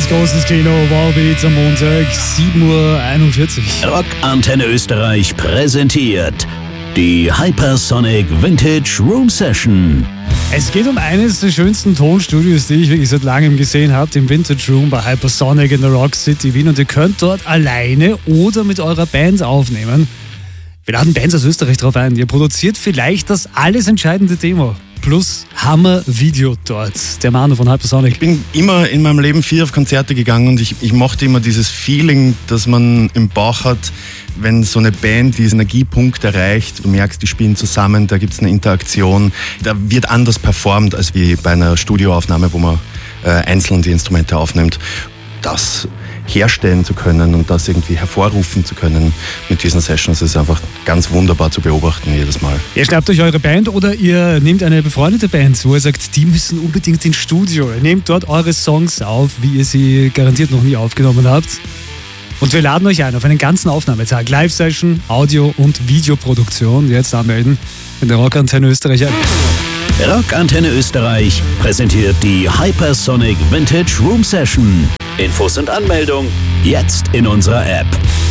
ins große Kino. Wallbeats am Montag, 7:41 Uhr. Rock Antenne Österreich präsentiert die Hypersonic Vintage Room Session. Es geht um eines der schönsten Tonstudios, die ich wirklich seit langem gesehen habe, im Vintage Room bei Hypersonic in der Rock City Wien. Und ihr könnt dort alleine oder mit eurer Band aufnehmen. Wir laden Bands aus Österreich drauf ein. Ihr produziert vielleicht das alles entscheidende Demo. Plus Hammer-Video dort. Der Manu von Hypersonic. Ich bin immer in meinem Leben viel auf Konzerte gegangen und ich mochte immer dieses Feeling, das man im Bauch hat, wenn so eine Band diesen Energiepunkt erreicht. Du merkst, die spielen zusammen, da gibt es eine Interaktion. Da wird anders performt als wie bei einer Studioaufnahme, wo man einzeln die Instrumente aufnimmt. Das herstellen zu können und das irgendwie hervorrufen zu können mit diesen Sessions ist einfach ganz wunderbar zu beobachten jedes Mal. Ihr schnappt euch eure Band oder ihr nehmt eine befreundete Band, wo ihr sagt, die müssen unbedingt ins Studio. Ihr nehmt dort eure Songs auf, wie ihr sie garantiert noch nie aufgenommen habt. Und wir laden euch ein auf einen ganzen Aufnahmetag. Live-Session, Audio- und Videoproduktion. Jetzt anmelden in der Rock Antenne Österreich. Rock Antenne Österreich präsentiert die Hypersonic Vintage Room Session. Infos und Anmeldung jetzt in unserer App.